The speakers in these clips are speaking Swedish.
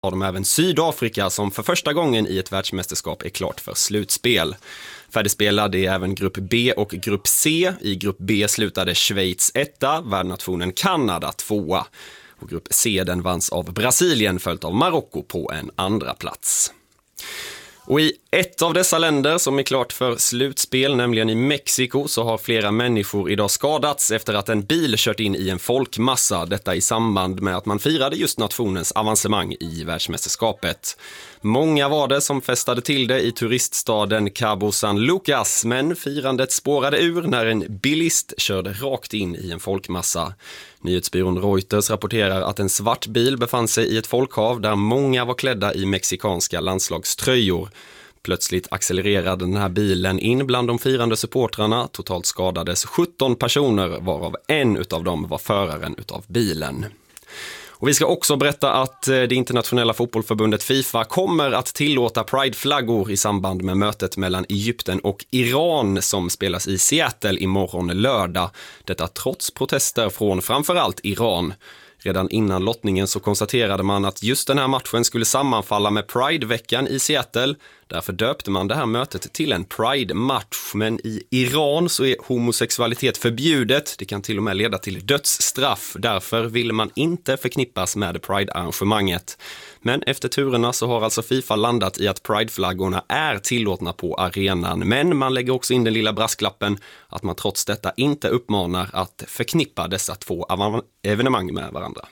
har de även Sydafrika som för första gången i ett världsmästerskap är klart för slutspel. Färdigspelad är även grupp B och grupp C. I grupp B slutade Schweiz 1:a, värdnationen Kanada 2:a. Och grupp C den vanns av Brasilien följt av Marocko på en andra plats. Och i ett av dessa länder som är klart för slutspel, nämligen i Mexiko, så har flera människor idag skadats efter att en bil kört in i en folkmassa. Detta i samband med att man firade just nationens avancemang i världsmästerskapet. Många var det som festade till det i turiststaden Cabo San Lucas, men firandet spårade ur när en bilist körde rakt in i en folkmassa. Nyhetsbyrån Reuters rapporterar att en svart bil befann sig i ett folkhav där många var klädda i mexikanska landslagströjor. Plötsligt accelererade den här bilen in bland de firande supportrarna. Totalt skadades 17 personer, varav en utav dem var föraren utav bilen. Och vi ska också berätta att det internationella fotbollförbundet FIFA kommer att tillåta Pride-flaggor i samband med mötet mellan Egypten och Iran som spelas i Seattle imorgon lördag. Detta trots protester från framförallt Iran. Redan innan lottningen så konstaterade man att just den här matchen skulle sammanfalla med Pride-veckan i Seattle. Därför döpte man det här mötet till en Pride-match. Men i Iran så är homosexualitet förbjudet. Det kan till och med leda till dödsstraff. Därför ville man inte förknippas med Pride-arrangemanget. Men efter turerna så har alltså FIFA landat i att Pride-flaggorna är tillåtna på arenan. Men man lägger också in den lilla brasklappen att man trots detta inte uppmanar att förknippa dessa två evenemang med varandra.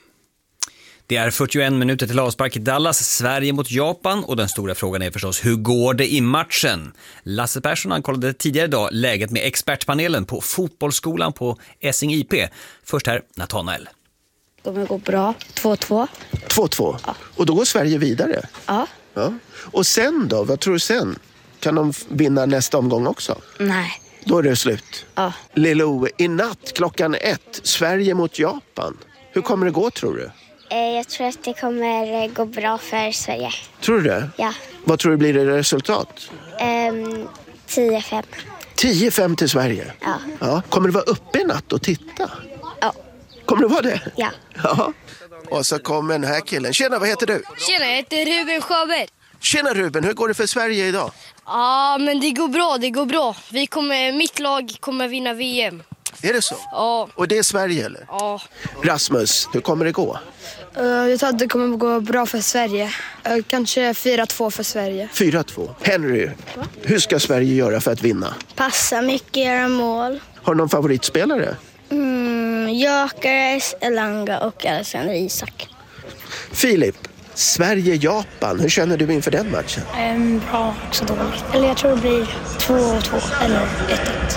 Det är 41 minuter till avspark i Dallas, Sverige mot Japan, och den stora frågan är förstås, hur går det i matchen? Lasse Persson kollade tidigare idag läget med expertpanelen på fotbollsskolan på Essing IP. Först här, Nathanael. Det kommer gå bra. 2-2. 2-2? Ja. Och då går Sverige vidare? Ja. Och sen då? Vad tror du sen? Kan de vinna nästa omgång också? Nej. Då är det slut? Ja. Lilo, i natt klockan 1, Sverige mot Japan. Hur kommer det gå, tror du? Jag tror att det kommer gå bra för Sverige. Tror du det? Ja. Vad tror du blir det resultat? 10-5. 10-5 till Sverige? Ja. Kommer du vara uppe i natt och titta? Ja. Kommer du vara det? Ja. Och så kommer den här killen. Tjena, vad heter du? Tjena, jag heter Ruben Sjöberg. Tjena Ruben, hur går det för Sverige idag? Ja, men det går bra. Mitt lag kommer vinna VM. Är det så? Ja. Och det är Sverige eller? Ja. Rasmus, hur kommer det gå? Jag tror att det kommer gå bra för Sverige. Kanske 4-2 för Sverige. 4-2. Henry, hur ska Sverige göra för att vinna? Passa mycket, göra mål. Har du någon favoritspelare? Gyökeres, Elanga och Alexander Isak. Filip, Sverige-Japan, hur känner du inför den matchen? Bra, också dåligt. Eller jag tror det blir 2-2 eller 1-1.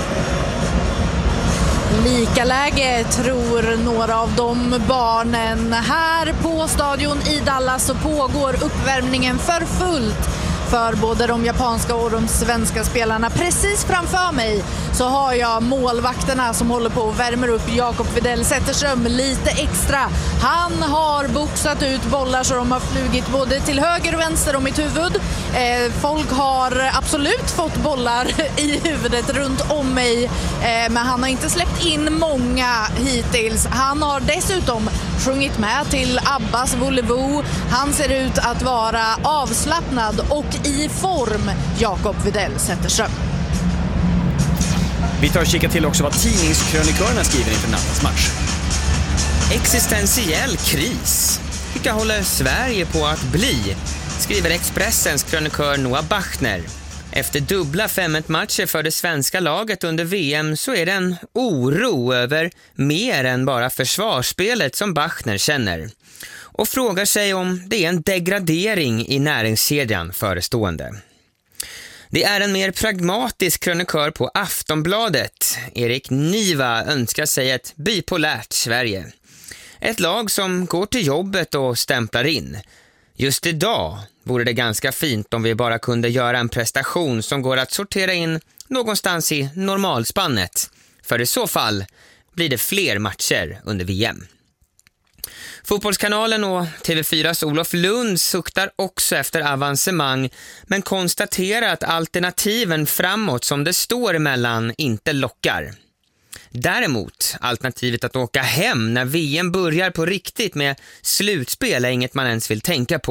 Lika läge tror några av de barnen. Här på stadion i Dallas så pågår uppvärmningen för fullt för både de japanska och de svenska spelarna. Precis framför mig så har jag målvakterna som håller på och värmer upp Jakob Widell Zetterström lite extra. Han har boxat ut bollar så de har flugit både till höger och vänster om mitt huvud. Folk har absolut fått bollar i huvudet runt om mig, men han har inte släppt in många hittills. Han har dessutom sjungit med till Abbas Voulez-vous. Han ser ut att vara avslappnad och i form, Jakob Widell Zetterström. Vi tar och kika till också vad tidningskrönikörerna skriver inför nattens match. Existentiell kris. Vilka håller Sverige på att bli? Skriver Expressens krönikör Noah Bachner. Efter dubbla 5-1-matcher för det svenska laget under VM så är det en oro över mer än bara försvarsspelet som Bachner känner. Och frågar sig om det är en degradering i näringskedjan förestående. Det är en mer pragmatisk krönikör på Aftonbladet. Erik Niva önskar sig ett bipolärt Sverige. Ett lag som går till jobbet och stämplar in. Just idag vore det ganska fint om vi bara kunde göra en prestation som går att sortera in någonstans i normalspannet. För i så fall blir det fler matcher under VM. Fotbollskanalen och TV4s Olof Lund suktar också efter avancemang, men konstaterar att alternativen framåt som det står emellan inte lockar. Däremot, alternativet att åka hem när VM börjar på riktigt med slutspel är inget man ens vill tänka på.